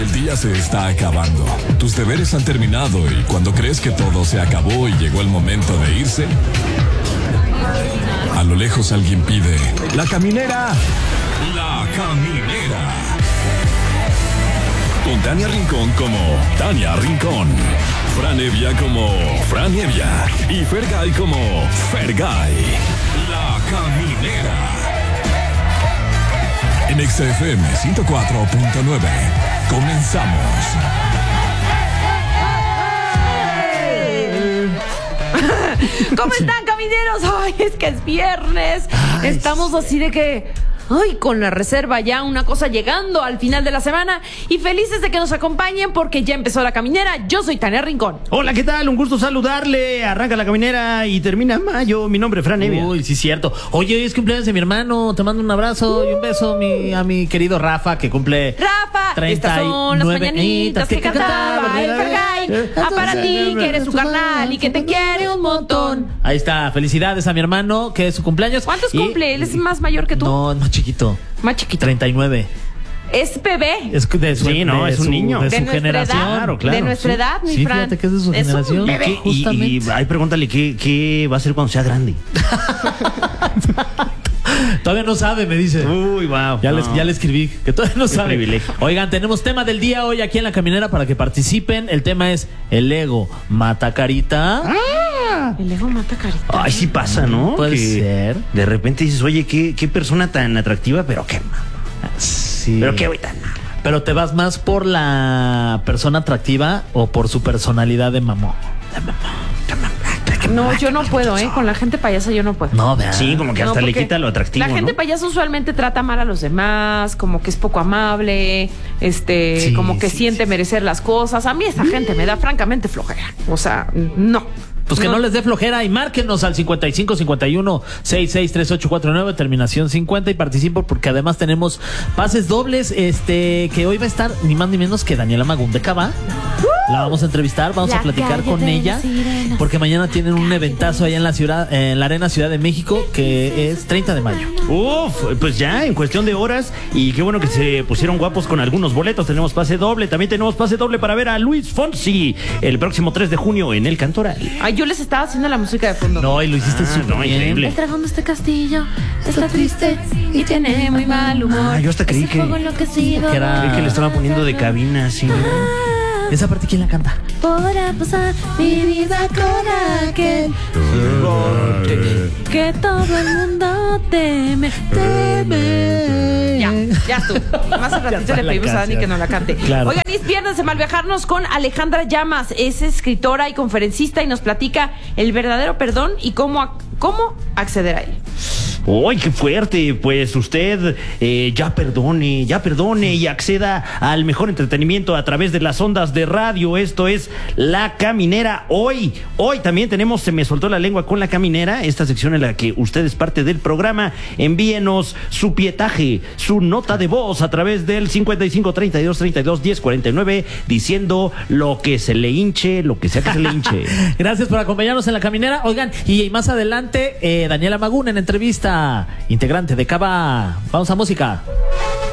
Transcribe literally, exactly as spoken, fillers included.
El día se está acabando. Tus deberes han terminado y cuando crees que todo se acabó y llegó el momento de irse, a lo lejos alguien pide: ¡La caminera! ¡La caminera! Con Tania Rincón como Tania Rincón, Fran Evia como Fran Evia y Fergay como Fergay. La caminera. En X F M ciento cuatro punto nueve. Comenzamos. ¿Cómo están, camineros? Ay, es que es viernes. Ay, estamos así de que... Ay, con la reserva ya, una cosa llegando al final de la semana. Y felices de que nos acompañen porque ya empezó la caminera. Yo soy Tania Rincón. Hola, ¿qué tal? Un gusto saludarle. Arranca la caminera y termina mayo. Mi nombre es Fran Evia. Uy, sí, cierto. Oye, es cumpleaños de mi hermano. Te mando un abrazo uh. y un beso mi, a mi querido Rafa, que cumple... Rafa, estas son las mañanitas que, que cantaba el Fergay. Ah, para ti, que eres su carnal y que te quiere un montón. Ahí está. Felicidades a mi hermano, que es su cumpleaños. ¿Cuántos y... cumple? ¿Él es más mayor que tú? No, más chiquito. Más chiquito. treinta y nueve. Es bebé. Es de su, sí, no, de es un su, niño. De, de su generación. Edad, claro, claro. De nuestra sí. edad, mi sí, Fran. Fíjate que es de su es generación. Un bebé. Y, y, y ahí pregúntale qué, qué va a hacer cuando sea grande. Todavía no sabe, me dice. Uy, wow. Ya, no. les, ya le escribí, que todavía no Qué sabe. privilegio. Oigan, tenemos tema del día hoy aquí en La Caminera para que participen. El tema es: ¿el ego mata carita? Ah. El ego mata carita. Ay, sí pasa, ¿no? Puede que ser. De repente dices, oye, qué, qué persona tan atractiva, pero qué. Sí. Pero qué, güey, tan. Pero te vas más por la persona atractiva o por su personalidad de mamón. De mamón. No, yo no puedo, ¿eh? Con la gente payasa yo no puedo. No, vean. Sí, como que hasta No, le porque quita lo atractivo. La gente ¿no? payasa usualmente trata mal a los demás, como que es poco amable, este, Sí, como que sí, siente sí, merecer las cosas. A mí esa gente me da francamente flojera. O sea, no. Pues que no. no les dé flojera y márquenos al cincuenta y cinco cincuenta y uno sesenta y seis treinta y ocho cuarenta y nueve, terminación cincuenta, y participen porque además tenemos pases dobles, este, que hoy va a estar ni más ni menos que Daniela Magún de Cava. La vamos a entrevistar, vamos La a platicar con ella, sirenas, porque mañana tienen un eventazo allá en la ciudad, en la Arena Ciudad de México, que es treinta de mayo. Uf, pues ya en cuestión de horas. Y qué bueno que se pusieron guapos con algunos boletos. Tenemos pase doble, también tenemos pase doble para ver a Luis Fonsi el próximo tres de junio en el Cantoral. Ay, yo les estaba haciendo la música de fondo. No, y lo hiciste Ah, súper no, bien. increíble. El dragón de este castillo está triste y tiene muy mal humor. Ah, yo hasta creí Ese que- fuego enloquecido que era- Creí que le estaban poniendo de cabina así. ¿Esa parte quién la canta? Podrá pasar mi vida con aquel que todo el mundo teme, teme. Ya, ya tú. Más al ratito sabe le la pedimos a Dani canción. que nos la cante. Claro. Oigan, y es viernes de Malviajarnos con Alejandra Llamas. Es escritora y conferencista y nos platica el verdadero perdón y cómo, ac- cómo acceder a él. ¡Uy, qué fuerte! Pues usted eh, ya perdone, ya perdone y acceda al mejor entretenimiento a través de las ondas de radio. Esto es La Caminera. Hoy, hoy también tenemos Se me soltó la lengua con La Caminera, esta sección en la que usted es parte del programa. Envíenos su pietaje, su nota de voz a través del cincuenta y cinco treinta y dos treinta y dos diez cuarenta y nueve, diciendo lo que se le hinche, lo que sea que se le hinche. Gracias por acompañarnos en La Caminera. Oigan, y más adelante, eh, Daniela Magún en entrevista, integrante de Cava. Vamos a música.